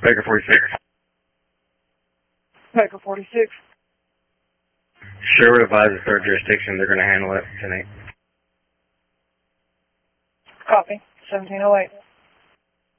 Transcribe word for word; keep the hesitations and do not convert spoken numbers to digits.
Baker forty-six. Baker forty-six. Sherwood advises third jurisdiction. They're going to handle it tonight. Copy. seventeen oh eight.